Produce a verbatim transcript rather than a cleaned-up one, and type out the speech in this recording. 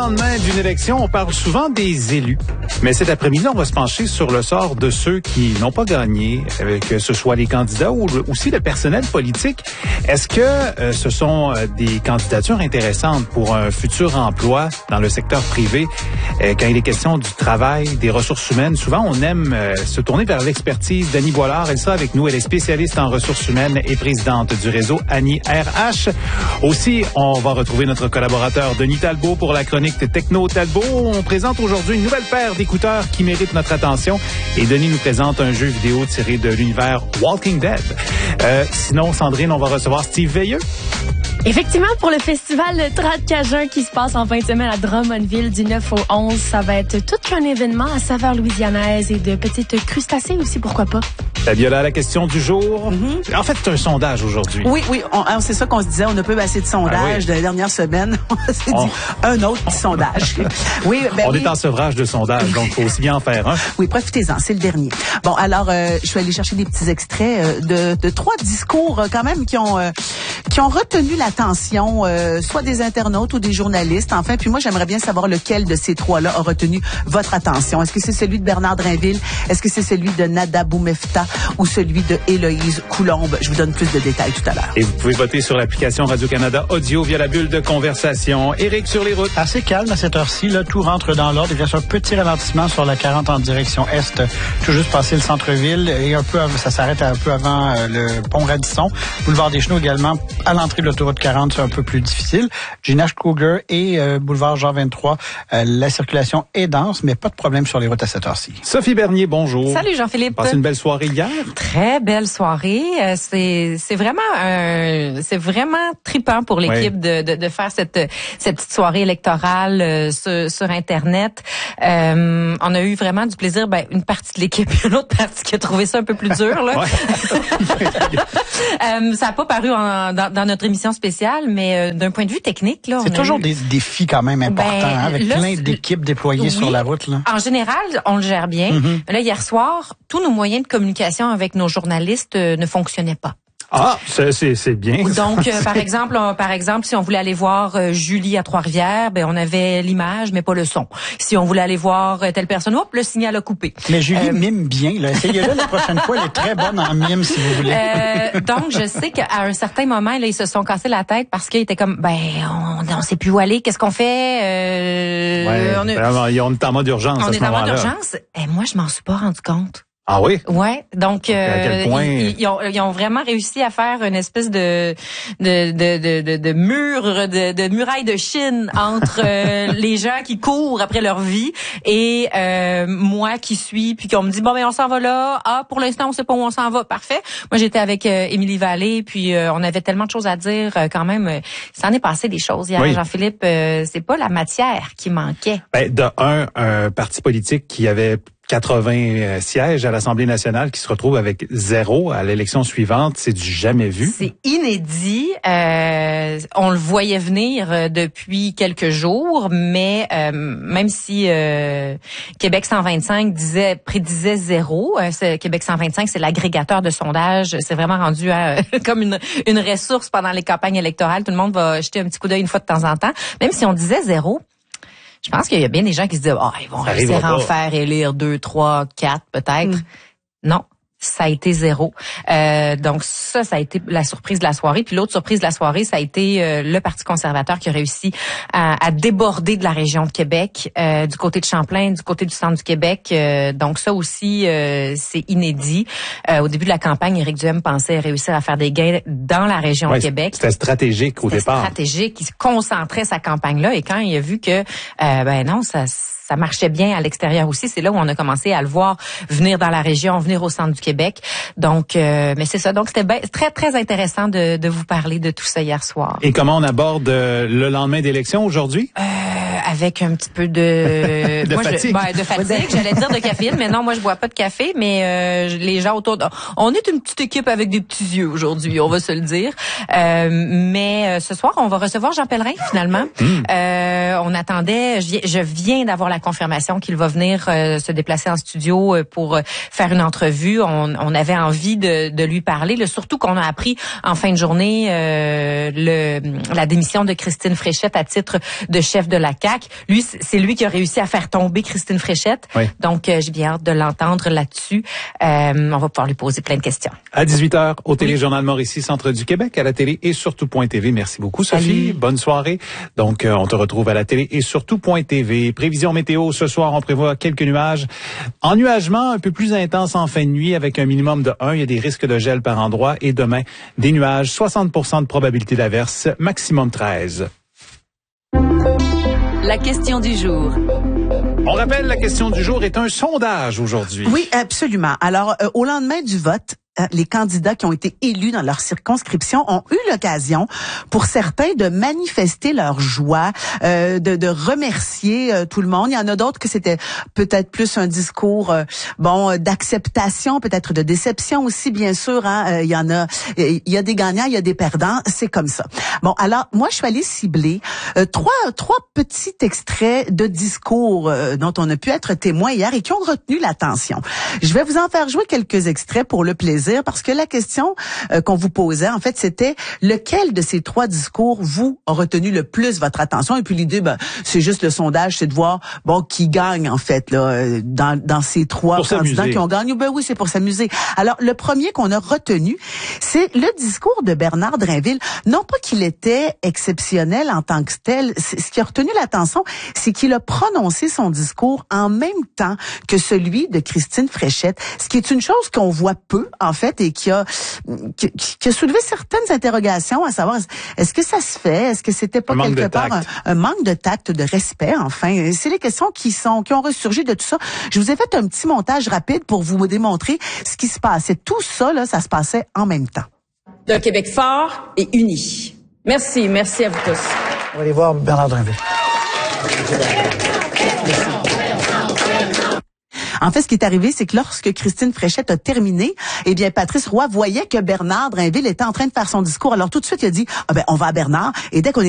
lendemain d'une élection, on parle souvent des élus. Mais cet après-midi, on va se pencher sur le sort de ceux qui n'ont pas gagné, que ce soit les candidats ou aussi le personnel politique. Est-ce que euh, ce sont euh, des candidatures intéressantes pour un futur emploi dans le secteur privé? Euh, quand il est question du travail, des ressources humaines, souvent on aime euh, se tourner vers l'expertise d'Annie Boilard. Elle sera avec nous. Elle est spécialiste en ressources humaines et présidente du réseau Annie R H. Aussi, on va retrouver notre collaborateur Denis Talbot pour la chronique Techno Talbot. On présente aujourd'hui une nouvelle paire d'écouteurs qui méritent notre attention. Et Denis nous présente un jeu vidéo tiré de l'univers Walking Dead. Euh, sinon, Sandrine, on va recevoir Steve Veilleux. Effectivement, pour le festival Trad Cajun qui se passe en fin de semaine à Drummondville du neuf au onze, ça va être tout un événement à saveur louisianaise et de petites crustacées aussi, pourquoi pas. Fabiola, la question du jour. Mm-hmm. En fait, c'est un sondage aujourd'hui. Oui, oui, on, on, c'est ça qu'on se disait, on n'a pas assez de sondages ah oui. de la dernière semaine. On s'est on... dit un autre petit sondage. Oui, ben, on oui. est en sevrage de sondages, donc il faut aussi bien en faire un. Oui, profitez-en, c'est le dernier. Bon, alors, euh, je suis allée chercher des petits extraits euh, de, de trois discours euh, quand même qui ont euh, qui ont retenu l'attention, euh, soit des internautes ou des journalistes. Enfin, puis moi, j'aimerais bien savoir lequel de ces trois-là a retenu votre attention. Est-ce que c'est celui de Bernard Drinville? Est-ce que c'est celui de Nada Boumefta ou celui de Héloïse Coulombe? Je vous donne plus de détails tout à l'heure. Et vous pouvez voter sur l'application Radio-Canada Audio via la bulle de conversation. Éric, sur les routes. Assez calme à cette heure-ci. Là, tout rentre dans l'ordre. Il reste un petit ralentissement sur la quarante en direction est, tout juste passé le centre-ville. Et un peu, ça s'arrête un peu avant euh, le pont Radisson. Boulevard des Chenaux également. À l'entrée de l'autoroute quarante, c'est un peu plus difficile. Gina Kruger et euh, boulevard Jean vingt-trois, euh, la circulation est dense, mais pas de problème sur les routes à cette heure-ci. Sophie Bernier, bonjour. Salut Jean-Philippe. Passé une belle soirée hier. Très belle soirée. Euh, c'est c'est vraiment un, c'est vraiment trippant pour l'équipe oui. de, de de faire cette cette petite soirée électorale euh, sur, sur Internet. Euh, on a eu vraiment du plaisir. Ben une partie de l'équipe, une autre partie qui a trouvé ça un peu plus dur là. euh, ça n'a pas paru en, dans, dans notre émission spéciale, mais euh, d'un point de vue technique là, c'est toujours eu... des défis quand même importants ben, hein, avec là, plein d'équipes déployées oui, sur la route là. En général, on le gère bien. Mm-hmm. Là hier soir, tous nos moyens de communication avec nos journalistes euh, ne fonctionnaient pas. Ah, c'est c'est, c'est bien. Donc euh, par exemple, on, par exemple, si on voulait aller voir euh, Julie à Trois-Rivières, ben on avait l'image mais pas le son. Si on voulait aller voir euh, telle personne, hop, le signal a coupé. Mais Julie euh, mime bien là. Essayez-le la prochaine fois, elle est très bonne en mime si vous voulez. Euh, donc je sais qu'à un certain moment là, ils se sont cassés la tête parce qu'ils étaient comme ben on on sait plus où aller, qu'est-ce qu'on fait euh, ouais, on, est, on est en mode d'urgence on à ce est en moment-là. mode d'urgence. Et moi je m'en suis pas rendu compte. Ah oui? Ouais, donc euh, ils, ils, ont, ils ont vraiment réussi à faire une espèce de de de de, de, de mur de, de muraille de Chine entre euh, les gens qui courent après leur vie et euh, moi qui suis puis qu'on me dit bon ben on s'en va là. Ah pour l'instant on sait pas où on s'en va. Parfait. Moi j'étais avec euh, Émilie Vallée puis euh, on avait tellement de choses à dire euh, quand même. Euh, ça en est passé des choses hier, oui. Jean-Philippe. Euh, c'est pas la matière qui manquait. Ben de un un parti politique qui avait quatre-vingts sièges à l'Assemblée nationale qui se retrouvent avec zéro à l'élection suivante, c'est du jamais vu. C'est inédit. Euh, on le voyait venir depuis quelques jours, mais euh, même si euh, Québec cent vingt-cinq disait prédisait zéro, euh, Québec cent vingt-cinq c'est l'agrégateur de sondages, c'est vraiment rendu à, comme une, une ressource pendant les campagnes électorales. Tout le monde va jeter un petit coup d'œil une fois de temps en temps, même si on disait zéro. Je pense qu'il y a bien des gens qui se disent, ah, oh, ils vont réussir à en faire élire deux, trois, quatre, peut-être. Mm. Non. Ça a été zéro. Euh, donc ça, ça a été la surprise de la soirée. Puis l'autre surprise de la soirée, ça a été euh, le Parti conservateur qui a réussi à, à déborder de la région de Québec, euh, du côté de Champlain, du côté du centre du Québec. Euh, donc ça aussi, euh, c'est inédit. Euh, au début de la campagne, Éric Duhem pensait réussir à faire des gains dans la région ouais, de Québec. C'était stratégique au c'était départ. C'était stratégique. Il se concentrait sa campagne-là. Et quand il a vu que, euh, ben non, ça... ça marchait bien à l'extérieur aussi. C'est là où on a commencé à le voir venir dans la région, venir au centre du Québec. Donc, euh, mais c'est ça. Donc, c'était ben, très, très intéressant de, de vous parler de tout ça hier soir. Et comment on aborde euh, le lendemain d'élection aujourd'hui? Euh, avec un petit peu de... de moi, fatigue. Je, ben, de fatigue, j'allais dire de caféine, mais non, moi, je bois pas de café, mais euh, les gens autour... De... On est une petite équipe avec des petits yeux aujourd'hui, on va se le dire. Euh, mais euh, ce soir, on va recevoir Jean Pellerin, finalement. Mmh. Euh, on attendait... Je viens, je viens d'avoir la confirmation qu'il va venir euh, se déplacer en studio euh, pour euh, faire une entrevue. On, on avait envie de, de lui parler, là, surtout qu'on a appris en fin de journée euh, le, la démission de Christine Fréchette à titre de chef de la C A Q. C. Lui, c'est lui qui a réussi à faire tomber Christine Fréchette. Oui. Donc, euh, j'ai bien hâte de l'entendre là-dessus. Euh, on va pouvoir lui poser plein de questions. À dix-huit heures, au Téléjournal Mauricie, Centre du Québec, à la télé et surtout point T V. Merci beaucoup, Sophie. Salut. Bonne soirée. Donc, euh, on te retrouve à la télé et surtout point T V. Prévision météo, ce soir, on prévoit quelques nuages. Ennuagement un peu plus intense en fin de nuit avec un minimum de un. Il y a des risques de gel par endroit. Et demain, des nuages, soixante pour cent de probabilité d'averse, maximum treize. La question du jour. On rappelle, la question du jour est un sondage aujourd'hui. Oui, absolument. Alors, euh, au lendemain du vote, euh, les candidats qui ont été élus dans leur circonscription ont eu l'occasion, pour certains, de manifester leur joie, euh, de, de remercier euh, tout le monde. Il y en a d'autres que c'était peut-être plus un discours, euh, bon, euh, d'acceptation, peut-être de déception aussi, bien sûr. Hein. Euh, il y en a, il y a des gagnants, il y a des perdants. C'est comme ça. Bon, alors moi, je suis allée cibler euh, trois, trois petits extraits de discours euh, dont on a pu être témoin hier et qui ont retenu l'attention. Je vais vous en faire jouer quelques extraits pour le plaisir, parce que la question euh, qu'on vous posait, en fait, c'était lequel de ces trois discours vous a retenu le plus votre attention. Et puis l'idée, ben, c'est juste le sondage, c'est de voir bon qui gagne en fait là dans dans ces trois pour candidats s'amuser. qui ont gagné. Ben oui, c'est pour s'amuser. Alors le premier qu'on a retenu, c'est le discours de Bernard Drinville. Non pas qu'il était exceptionnel en tant que tel. Ce qui a retenu l'attention, c'est qu'il a prononcé son discours en même temps que celui de Christine Fréchette, ce qui est une chose qu'on voit peu en fait et qui a qui, qui a soulevé certaines interrogations, à savoir est-ce que ça se fait, est-ce que c'était pas Un quelque manque de part un, tact. un manque de tact, de respect, enfin. C'est les questions qui sont qui ont ressurgi de tout ça. Je vous ai fait un petit montage rapide pour vous démontrer ce qui se passait. Tout ça là, ça se passait en même temps. D'un Québec fort et uni. Merci, merci à vous tous. On va aller voir Bernard Drinville. En fait, ce qui est arrivé, c'est que lorsque Christine Fréchette a terminé, eh bien, Patrice Roy voyait que Bernard Drinville était en train de faire son discours. Alors, tout de suite, il a dit, ah ben, on va à Bernard. Et dès qu'on